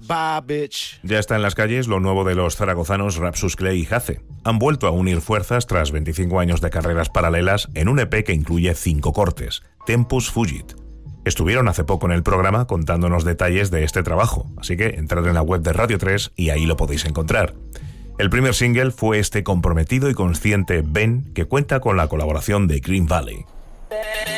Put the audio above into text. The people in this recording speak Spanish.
Bye, bitch. Ya está en las calles lo nuevo de los zaragozanos Rapsus Clay y Hace. Han vuelto a unir fuerzas tras 25 años de carreras paralelas en un EP que incluye 5 cortes, Tempus Fugit. Estuvieron hace poco en el programa contándonos detalles de este trabajo, así que entrad en la web de Radio 3 y ahí lo podéis encontrar. El primer single fue este comprometido y consciente Ben, que cuenta con la colaboración de Green Valley.